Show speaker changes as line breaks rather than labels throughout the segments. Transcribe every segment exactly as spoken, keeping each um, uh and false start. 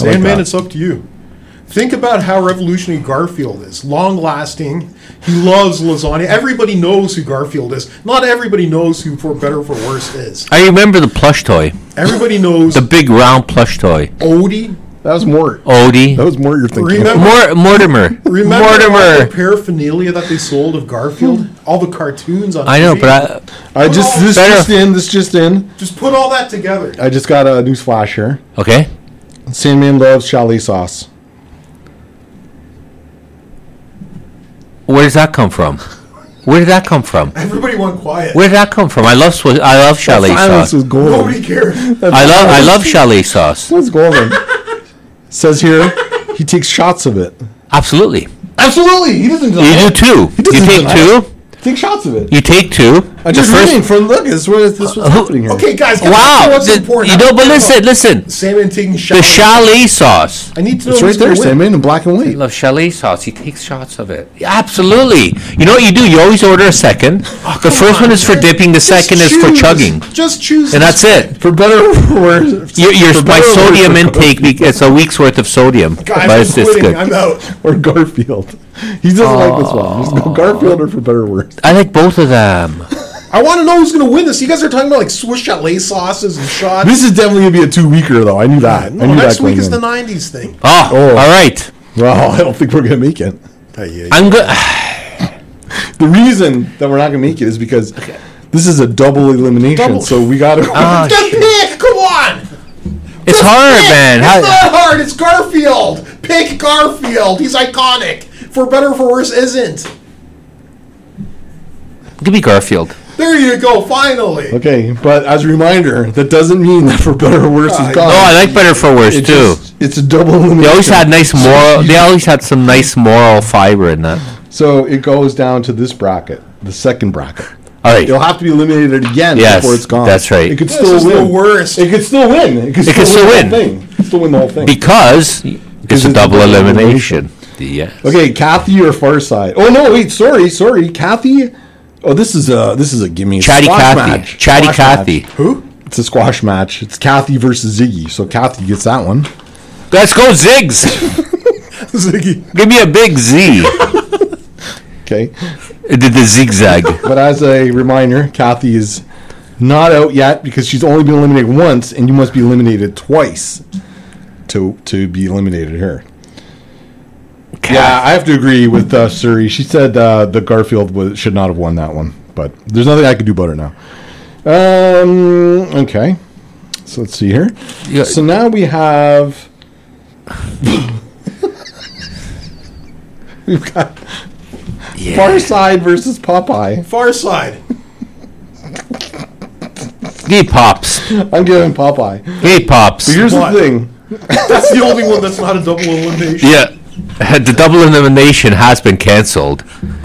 Sandman, it's up to you. Think about how revolutionary Garfield is. Long-lasting. He loves lasagna. Everybody knows who Garfield is. Not everybody knows who For Better or For Worse is.
I remember the plush toy.
Everybody knows...
The big round plush toy.
Odie.
That was Mort.
Odie.
That was Mort you're thinking
Remember,
Mor- Mortimer.
Remember
Mortimer.
all the paraphernalia that they sold of Garfield? All the cartoons on
I know,
T V?
but I...
I just this
Better-
just in. This just in.
Just put all that together.
I just got a news flash here.
Okay.
Sandman loves chalet sauce.
Where does that come from? Where did that come from?
Everybody went quiet.
Where did that come from? I love sw- I love chalet
Silence
sauce.
was golden.
Nobody cared.
I love I love chalet sauce.
That's golden. Says here, he takes shots of it.
Absolutely.
Absolutely, he doesn't.
You do too.
He doesn't
You take
deny
two.
it. Take shots of it.
You take two.
I just
The first-
reading from look. This is what this was happening here.
Okay, guys. get back
Wow.
to What's
The-
important?
you know, but listen, listen.
Sandman taking
The
shots.
chalet sauce.
I need to know
It's
who's
right there,
gonna win.
Sandman, in black and
I
white.
love chalet sauce. He takes shots of it. Yeah, absolutely. You know what you do? You always order a second.
Oh,
the
come
first
on,
one is for
man.
dipping. The
Just
second is for
choose.
chugging.
Just choose.
And that's it.
For better or for worse.
Your, your
For
my
better or worse,
sodium
for
intake. be- It's a week's worth of sodium.
Guys,
But
I'm
it's just
quitting.
good.
I'm out.
Or Garfield. He doesn't like this one. Just go Garfield or for better or worse.
I like both of them.
I want to know who's going to win this. You guys are talking about like Swiss chalet sauces and shots.
This is definitely gonna be a two weeker though. I knew that.
no,
I knew
next
that
week
going
is
in.
the nineties thing.
Oh,
Oh.
all right.
Well, I don't think we're gonna make it.
I'm good.
The reason that we're not gonna make it is because this is a double elimination.
Double-
So we gotta.
Ah,
Just
shit.
pick. Come on.
It's
Just
hard,
pick.
man.
It's
How-
not hard. It's Garfield. Pick Garfield. He's iconic. For better or for worse, isn't.
Give me Garfield.
There you go. Finally.
Okay, but as a reminder, that doesn't mean that for better or worse
Ah,
is gone.
No, I like Better for Worse
It
too.
just- it's a double elimination.
They always had nice moral. They always had some nice moral fiber in that.
So it goes down to this bracket, the second bracket.
All right.
It'll have to be eliminated again
Yes,
before it's gone.
that's right.
It could
This
still
is
win.
the worst.
It could still win. It could,
It could still
the
win.
whole thing. It could still win the whole thing.
Because it's a double elimination. Yes.
Okay, Kathy or Farside? Oh no, wait, sorry, sorry, Kathy. Oh, this is a this is a gimme. It's a
Chatty
squash
Cathy.
match.
Chatty
Squash
Cathy.
match.
Who?
It's a squash match. It's Kathy versus Ziggy. So Kathy gets that one.
Let's go Ziggs.
Ziggy.
Give me a big Z.
Okay,
It did the zigzag.
but as a reminder, Kathy is not out yet because she's only been eliminated once, and you must be eliminated twice to to be eliminated here. Yeah, I have to agree with uh, Suri. She said uh, the Garfield was, should not have won that one, but there's nothing I can do about it now. Um, okay, so let's see here.
Yeah.
So now we have we've got
Yeah.
Far Side versus Popeye.
Far side.
Give me Pops.
I'm giving Popeye.
Give me Pops.
But here's
What?
the thing.
That's the only one that's not a double elimination.
Yeah. The double elimination has been cancelled.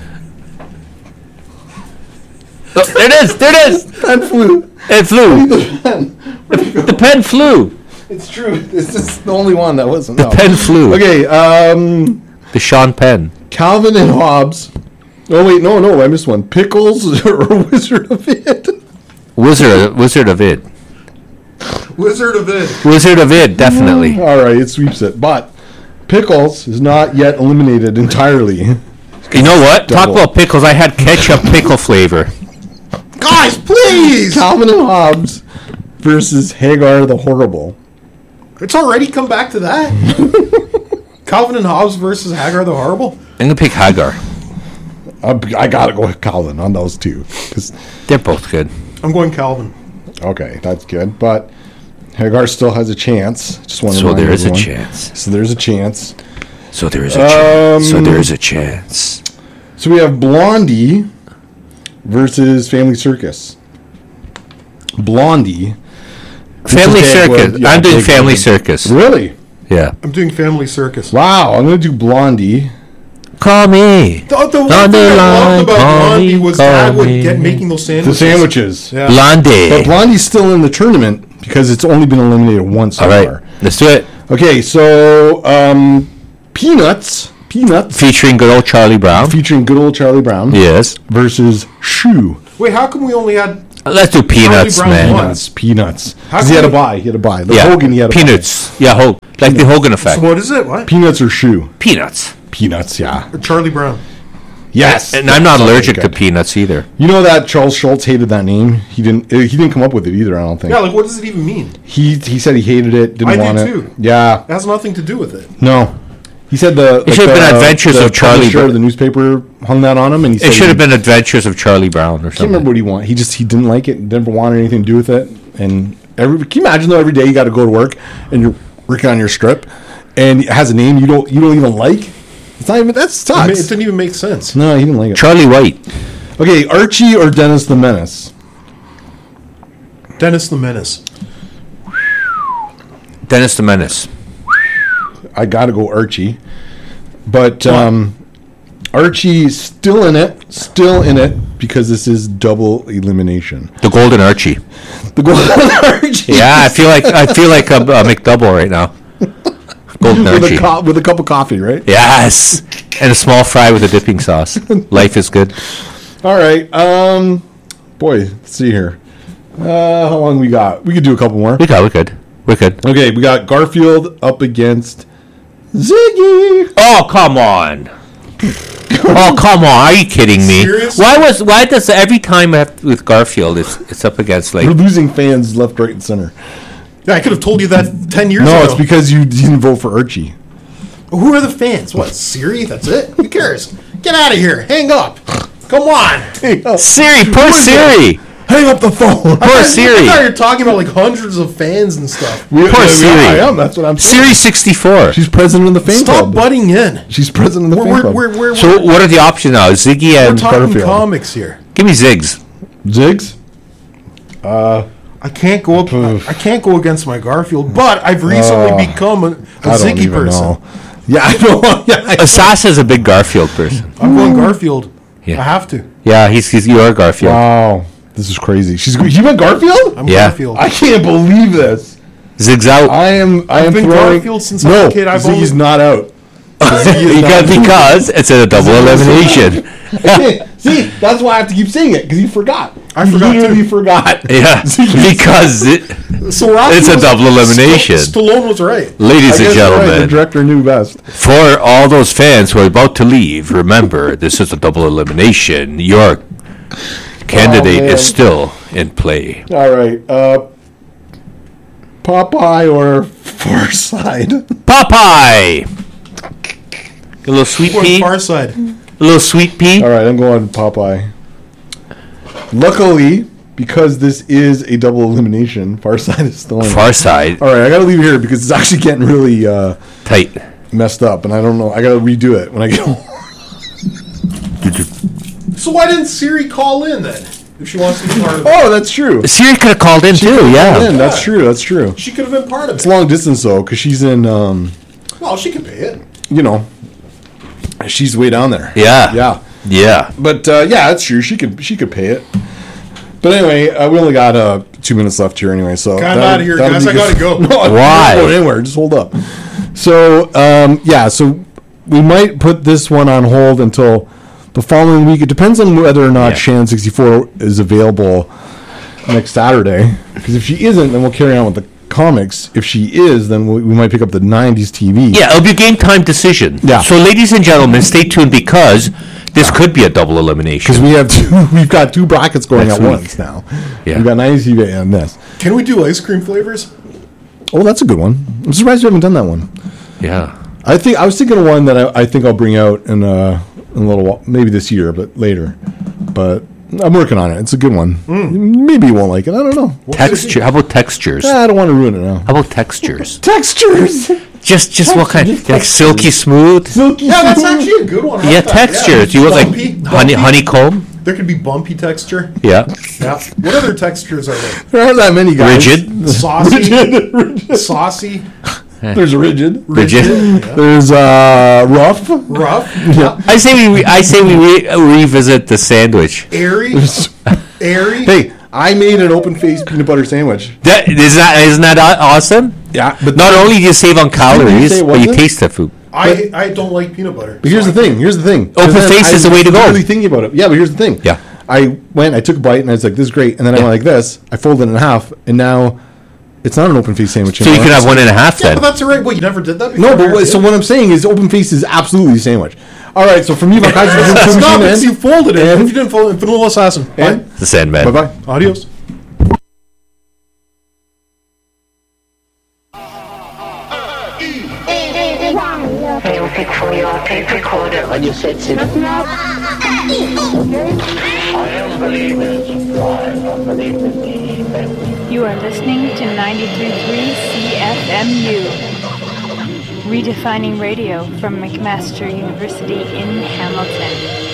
Oh, there it is. There it is.
Pen flew.
It flew. The pen flew.
It's true. This is the only one that wasn't.
The
no.
pen flew.
Okay, um,
The Sean Penn.
Calvin and Hobbes. Oh wait, no, no, I missed one. Pickles or Wizard of It.
Wizard, Wizard of It.
Wizard of It.
Wizard of It, definitely.
All right, it sweeps it. But Pickles is not yet eliminated entirely.
You know what? Talk
Double.
about pickles. I had ketchup pickle flavor.
Guys, please.
Calvin and Hobbes versus Hagar the Horrible.
It's already come back to that. Calvin and Hobbes versus Hagar the Horrible.
I'm gonna pick Hagar.
I, I gotta go with Calvin on those two. 'Cause-
They're both good.
I'm going Calvin.
okay, that's good. But Hagar still has a chance. Just want to
So
remind
there is a
everyone.
chance.
So there's a chance.
So there is a chance. So
Um,
there is a chance.
So we have Blondie versus Family Circus. Blondie.
Family
is
Circus.
Deadwood, yeah,
I'm doing
big
Family
one.
Circus.
Really?
Yeah.
I'm doing Family Circus.
Wow, I'm going to do Blondie.
Call me.
The, the one thing I
Underline,
loved about
call
Blondie
me,
was
call
Dad would
me.
get making those
The
sandwiches.
sandwiches.
Yeah.
Blondie.
But Blondie's still in the tournament because it's only been eliminated once so
All right.
far.
Let's do it.
Okay, so um, Peanuts. Peanuts.
Featuring good old Charlie Brown.
Featuring good old Charlie Brown.
Yes.
Versus Shoe.
Wait, how come we only had
Let's do peanuts,
Brown
man.
won.
Peanuts, peanuts.
How
'Cause he had
come
to
we-
buy. He had to buy. The
Yeah,
Hogan, he had to buy.
peanuts. Yeah, Ho- like the Hogan effect.
So what is it? What?
Peanuts or shoe?
Peanuts.
Peanuts, yeah.
Charlie Brown.
Yes.
And I'm not
Sounds
allergic to
good.
peanuts either.
You know that Charles Schultz hated that name. He didn't. uh, He didn't come up with it either. I don't think.
Yeah, like what does it even mean?
He he said he hated it. Didn't
I do
want it.
too.
Yeah.
It has nothing to do with it.
No. He said the.
It should have
the-
been Adventures
the
of Charlie
publisher
Brown.
of the newspaper hung that on him, and he said
It should have
he-
been Adventures of Charlie Brown or
I can't
something.
remember what he wanted. He just he didn't like it. Never wanted anything to do with it. And every can you imagine though? Every day you got to go to work and you're working on your strip, and it has a name you don't you don't even like. It's not even that
I
sucks.
mean, it didn't even make sense.
No, he didn't like it.
Charlie White.
Okay, Archie or Dennis the Menace?
Dennis the Menace.
Dennis the Menace.
I got to go Archie, but um, Archie's still in it, still in it because this is double elimination.
The Golden Archie.
The Golden Archie.
Yeah, I feel like I feel like a, a McDouble right now. Golden
with
Archie.
a, co- with a cup of coffee, right?
Yes, and a small fry with a dipping sauce. Life is good.
All right. Um, boy, let's see here. Uh, how long we got? We could do a couple more.
We got. We good. We good.
Okay, we got Garfield up against Ziggy.
Oh come on. Oh come on! Are you kidding me?
Serious?
Why was why does every time I have, with Garfield it's it's up against like
We're losing fans left, right, and center.
Yeah, I could have told you that ten years
No,
ago.
it's because you didn't vote for Archie.
Who are the fans? What, Siri? That's it? Who cares? Get out of here. Hang up. Come on.
Siri? Poor Siri.
Hang up the phone.
Poor
I
Siri.
thought you were talking about like hundreds of fans and stuff.
We-
Poor
yeah, we-
Siri.
I am. That's what I'm saying.
Siri sixty-four.
She's president of the fan
Stop
club.
butting in.
She's president of the
We're,
fan
we're,
club.
we're, we're,
So
we're,
what are the options now? Ziggy
we're
and
talking
Garfield.
comics here.
give me Ziggs.
Ziggs?
I can't go up. I, I can't go against my Garfield, but I've recently
Uh,
become a, a
I don't
Ziggy
even
person.
know. Yeah, I know. Yeah, I-
Asas is a big Garfield person.
I'm going Garfield.
Yeah.
I have to.
Yeah, he's he's your Garfield.
wow, this is crazy. She's you went Garfield?
I'm
Yeah.
Garfield.
I can't believe this.
Ziggs out.
I am. I
I've
am
been
throwing.
Garfield since I
no,
was a kid. I've
Ziggy's
only-
not out. Ziggy is
because,
not-
because it's a double elimination.
Okay, see, that's why I have to keep saying it because you forgot.
I
You
forgot
literally
too.
forgot.
Yeah, because it,
So Rocky
It's a
was-
double elimination.
St- Stallone was right.
ladies
I
and
guess you're right, the
gentlemen,
director knew best.
for all those fans who are about to leave, remember this is a double elimination. Your candidate
Oh, man.
is still in play.
All right, uh, Popeye or Far Side?
Popeye, a little sweet
Going
pea,
Far Side.
a little sweet pea.
All right, I'm going Popeye. Luckily, because this is a double elimination, Far Side is still in.
Far side,
All right, I gotta leave it here because it's actually getting really uh,
tight.
messed up, and I don't know. I gotta redo it when I get home.
So why didn't Siri call in then? If she wants to be part of it,
Oh, that's true.
Siri could have called in too. Yeah,
Man, that's true. That's true.
she could have been part of
It's
it.
long distance though, because she's in. Um,
Well, she could pay it.
you know, she's way down there.
yeah,
Yeah.
yeah.
But uh, yeah, that's true. She could she could pay it. But anyway, uh, we only got uh, two minutes left here anyway. So
I'm
that'll-
outta here,
that'll
guys.
be
I gotta
good.
go.
No, I'm
Why?
not going anywhere. Just hold up. So um, yeah, so we might put this one on hold until the following week. It depends on whether or not
Yeah.
Shan sixty-four is available next Saturday. Because if she isn't, then we'll carry on with the comics. If she is, then we, we might pick up the nineties T V.
Yeah, it'll be a game time decision.
Yeah.
So, ladies and gentlemen, stay tuned because this could be a double elimination.
Because we have two, we've got two brackets going
Next
at
week.
once now.
Yeah.
We've got nineties T V and this.
Can we do ice cream flavors?
Oh, that's a good one. I'm surprised you haven't done that one.
Yeah.
I think I was thinking of one that I, I think I'll bring out in a, in a little while, maybe this year, but later. But I'm working on it. It's a good one. Maybe you won't like it. I don't know.
Texture. How about textures?
Ah, I don't want to ruin it now.
How about textures?
Textures.
Just, just what kind?
Just
Like
textures.
silky smooth?
Silky.
Yeah, that's
smooth.
actually a good one. I
Yeah,
like that.
textures. You want
Bumpy,
like honey,
bumpy.
honeycomb?
There could be bumpy texture.
Yeah.
Yeah. What other textures are there?
There aren't that many guys.
Rigid.
Saucy. Saucy.
There's rigid.
Rigid.
Yeah.
There's uh, rough.
Rough.
I say we. Re- I say we re- revisit the sandwich.
Airy. Airy.
Hey, I made an open faced peanut butter sandwich.
That is that isn't that aw- awesome?
Yeah, but
Not only do you save on calories,
say,
but you
wasn't it?
taste the food.
I, I don't like peanut butter.
But here's
So
the thing. Here's the thing.
Open
Because then
face
I
is the way to
was
go.
Really thinking about it. Yeah, but here's the thing.
Yeah.
I went, I took a bite, and I was like, "This is great." And then I
Yeah.
went like this. I folded it in half, and now it's not an open face sandwich
So you
anymore.
can have one and a half
Yeah,
then.
but that's all right. What, you never did that before?
No, but what, so what I'm saying is, open face is absolutely a sandwich. All right, so from me, my guys,
It's not because you folded it.
And-
If you didn't fold it, Vanilla Assassin. Bye.
And
The Sandman.
bye bye.
Adios.
Music for your tape recorder when you set it.
You are listening to ninety-three point three C F M U, redefining radio from McMaster University in Hamilton.